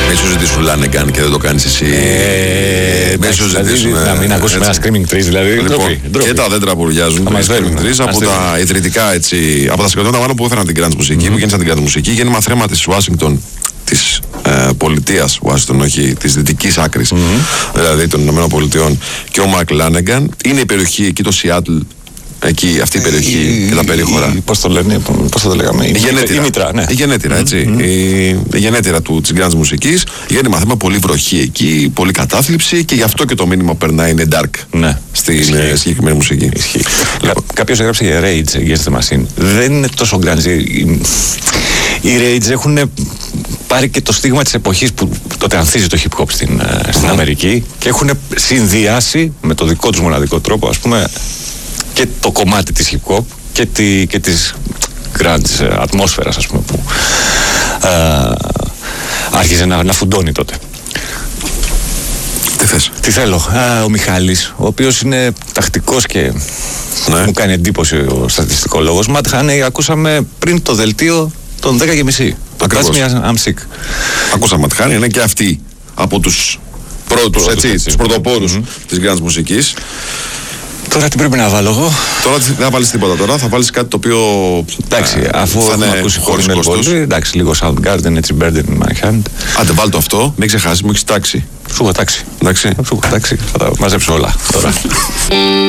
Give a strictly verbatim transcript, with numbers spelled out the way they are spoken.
Μην σου ζητήσουν Λάνεγκαν και δεν το κάνεις εσύ. Ε, Μην σου ζητήσουν. Να μην ακούσουμε ένα screaming trees, δηλαδή. Λοιπόν, και τα δέντρα που ουρλιάζουν. Τα screaming trees από τα ιδρυτικά, έτσι, από τα συγκροτήματα μάλλον που έφεραν την grunge μουσική, που γέννησαν την grunge μουσική, γέννημα θρέμα της Ουάσιγκτον, της ε, πολιτείας Ουάσιγκτον, όχι της δυτικής άκρης, mm-hmm. δηλαδή των Ηνωμένων Πολιτειών, και ο Μαρκ Λάνεγκαν. Είναι η περιοχή εκεί, το Σιάτλ, εκεί, αυτή η περιοχή και τα περίχωρα. Πώς το λένε, πώς το λέγαμε, η, η, η μήτρα, ναι. Η γενέτειρα, έτσι. Mm-hmm. Η, η γενέτειρα του, της grunge μουσικής. Γέννημα θέμα, πολύ βροχή εκεί, πολύ κατάθλιψη, και γι' αυτό και το μήνυμα περνάει είναι dark, ναι, στην συγκεκριμένη μουσική. Ισχύει. Λοιπόν, κάποιος έγραψε για Rage Against the Machine. Δεν είναι τόσο grunge. Οι Rage έχουν πάρει και το στίγμα της εποχής που τότε ανθίζει το hip hop στην, στην mm. Αμερική, και έχουν συνδυάσει με το δικό τους μοναδικό τρόπο, ας πούμε, και το κομμάτι της hip hop και, τη, και της grunge ατμόσφαιρας, ας πούμε, που α, άρχιζε να, να φουντώνει τότε. Τι θες? Τι θέλω. Α, ο Μιχάλης, ο οποίος είναι τακτικός και ναι. μου κάνει εντύπωση ο στατιστικολόγος. Ματχάνη, ακούσαμε πριν το δελτίο των δέκα και μισή. Ακριβώς. I'm sick. Ακούσαμε Ματχάνη, είναι και αυτοί από τους πρώτους, έτσι, έτσι, τους πρωτοπόρους mm-hmm. της grunge μουσικής. Τώρα τι πρέπει να βάλω εγώ? Τώρα δεν θα βάλεις τίποτα τώρα, θα βάλεις κάτι το οποίο. Εντάξει, αφού θα έχουμε ακούσει χωρίς κόστος. Εντάξει, λίγο Soundgarden, έτσι, Burden in my hand. Άντε, βάλ' το αυτό, μην ξεχάσεις, μου έχεις τάξει. Σου έχω τάξει. Εντάξει. Σου έχω τάξει, θα τα μαζέψω όλα τώρα.